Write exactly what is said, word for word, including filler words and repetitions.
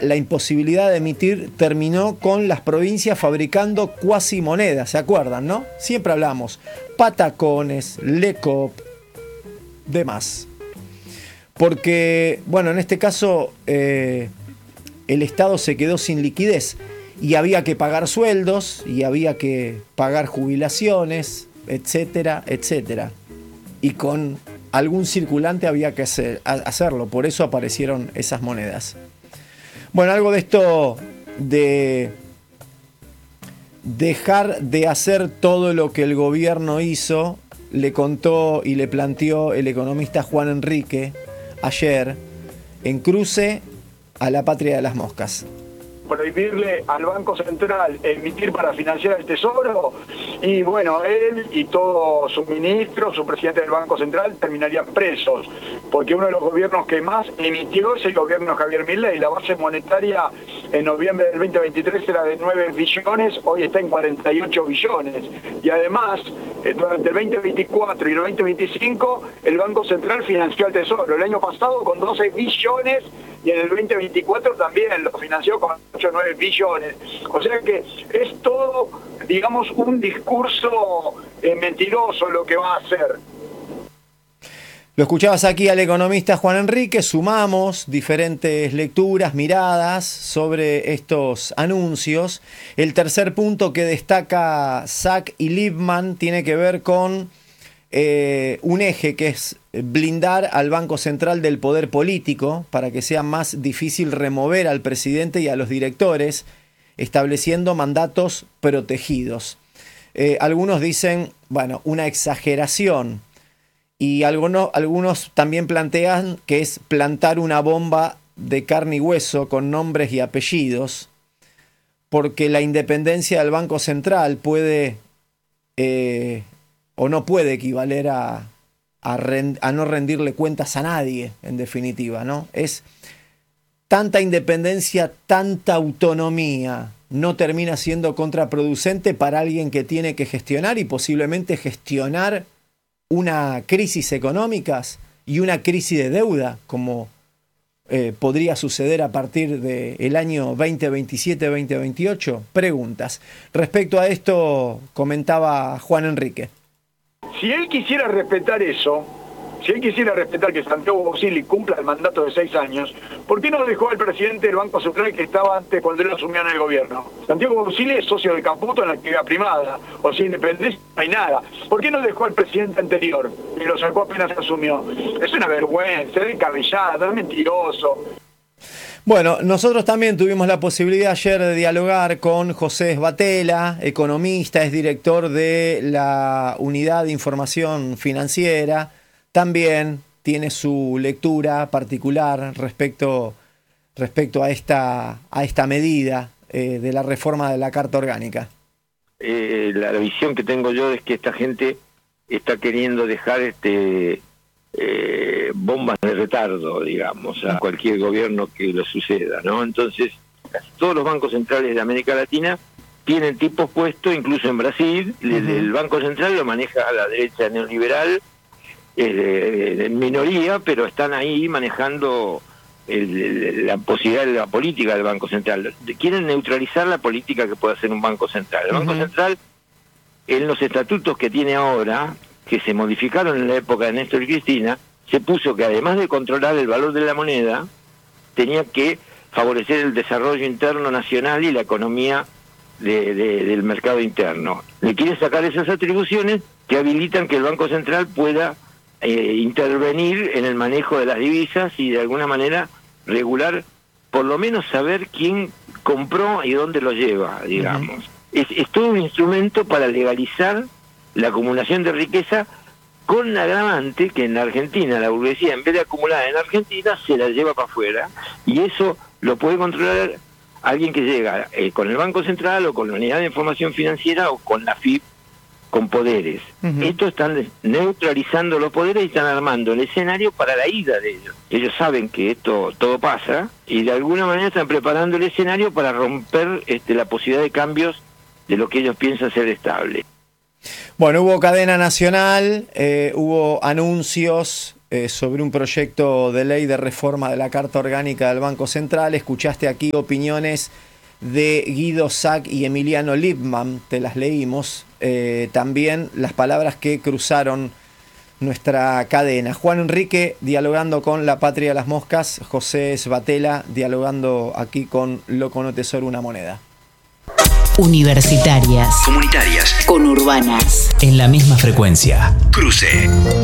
la imposibilidad de emitir terminó con las provincias fabricando cuasimonedas, ¿se acuerdan, no? Siempre hablamos patacones, lecop, demás. Porque, bueno, en este caso eh, el Estado se quedó sin liquidez y había que pagar sueldos y había que pagar jubilaciones, etcétera, etcétera. Y con algún circulante había que hacer, hacerlo, por eso aparecieron esas monedas. Bueno, algo de esto de dejar de hacer todo lo que el gobierno hizo, le contó y le planteó el economista Juan Enrique ayer en Cruce a la Patria de las Moscas. Prohibirle al Banco Central emitir para financiar el Tesoro, y bueno, él y todo su ministro, su presidente del Banco Central, terminarían presos, porque uno de los gobiernos que más emitió es el gobierno de Javier Milei. La base monetaria en noviembre del veinte veintitrés era de nueve billones, hoy está en cuarenta y ocho billones, y además durante el veinte veinticuatro y el veinte veinticinco el Banco Central financió el Tesoro, el año pasado con doce billones, y en el veinte veinticuatro también lo financió con ocho o nueve billones. O sea que es todo, digamos, un discurso eh, mentiroso lo que va a hacer. Lo escuchabas aquí al economista Juan Enrique, sumamos diferentes lecturas, miradas sobre estos anuncios. El tercer punto que destaca Sack y Lippmann tiene que ver con eh, un eje que es blindar al Banco Central del poder político para que sea más difícil remover al presidente y a los directores, estableciendo mandatos protegidos. Eh, algunos dicen, bueno, una exageración. Y algunos, algunos también plantean que es plantar una bomba de carne y hueso con nombres y apellidos, porque la independencia del Banco Central puede eh, o no puede equivaler a, a, rend, a no rendirle cuentas a nadie, en definitiva, ¿no? Es tanta independencia, tanta autonomía, no termina siendo contraproducente para alguien que tiene que gestionar y posiblemente gestionar una crisis económica y una crisis de deuda, como eh, podría suceder a partir del año veinte veintisiete veinte veintiocho? Preguntas. Respecto a esto, comentaba Juan Enrique. Si él quisiera respetar eso, si él quisiera respetar que Santiago Bouzilli cumpla el mandato de seis años, ¿por qué no dejó al presidente del Banco Central que estaba antes cuando él asumió en el gobierno? Santiago Bouzilli es socio de Caputo en la actividad primada, o sin independencia no hay nada. ¿Por qué no dejó al presidente anterior y lo sacó apenas asumió? Es una vergüenza, es descabellada, es mentiroso. Bueno, nosotros también tuvimos la posibilidad ayer de dialogar con José Esbatela, economista, es director de la Unidad de Información Financiera. También tiene su lectura particular respecto, respecto a, esta, a esta medida eh, de la reforma de la Carta Orgánica. Eh, la, la visión que tengo yo es que esta gente está queriendo dejar este eh, bombas de retardo, digamos, a cualquier gobierno que lo suceda, ¿no? Entonces, casi todos los bancos centrales de América Latina tienen tipos puestos, incluso en Brasil. Uh-huh. el, el Banco Central lo maneja a la derecha neoliberal, eh, en minoría, pero están ahí manejando el, el, la posibilidad de la política del Banco Central. Quieren neutralizar la política que puede hacer un Banco Central. El Banco uh-huh. Central, en los estatutos que tiene ahora, que se modificaron en la época de Néstor y Cristina, se puso que además de controlar el valor de la moneda, tenía que favorecer el desarrollo interno nacional y la economía de, de, del mercado interno. Le quiere sacar esas atribuciones que habilitan que el Banco Central pueda eh, intervenir en el manejo de las divisas y de alguna manera regular, por lo menos saber quién compró y dónde lo lleva, digamos. Uh-huh. Es, es todo un instrumento para legalizar la acumulación de riqueza, con la agravante que en la Argentina la burguesía, en vez de acumular en Argentina, se la lleva para afuera, y eso lo puede controlar alguien que llega eh, con el Banco Central o con la Unidad de Información Financiera o con la F I P, con poderes. Uh-huh. Estos están neutralizando los poderes y están armando el escenario para la ida de ellos. Ellos saben que esto todo pasa y de alguna manera están preparando el escenario para romper este, la posibilidad de cambios de lo que ellos piensan ser estable. Bueno, hubo cadena nacional, eh, hubo anuncios eh, sobre un proyecto de ley de reforma de la Carta Orgánica del Banco Central. Escuchaste aquí opiniones de Guido Sac y Emiliano Lippmann, te las leímos. Eh, también las palabras que cruzaron nuestra cadena. Juan Enrique dialogando con La Patria de las Moscas, José Svatella dialogando aquí con Loco no Tesoro una moneda. Universitarias, comunitarias, conurbanas, en la misma frecuencia. Cruce.